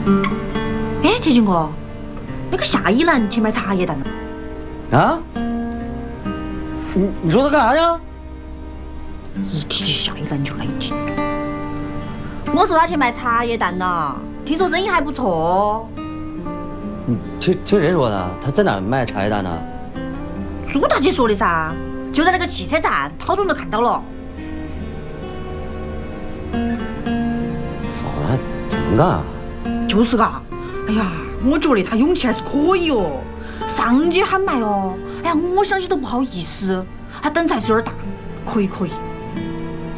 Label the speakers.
Speaker 1: 哎，铁军哥，那个夏一楠去买茶叶蛋了。
Speaker 2: 啊？你说他干啥去了？
Speaker 1: 一提起夏一楠就来劲。我说他去卖茶叶蛋了，听说生意还不错哦。
Speaker 2: 听谁说的？他在哪儿卖茶叶蛋呢？
Speaker 1: 朱大姐说的噻，就在那个汽车站，好多人都看到了。
Speaker 2: 嫂子还挺能干啊！
Speaker 1: 就是嘎，哎呀，我觉得他勇气还是可以哦。上街喊卖哦，哎呀，我想起都不好意思，他胆子还是有点大，可以可以。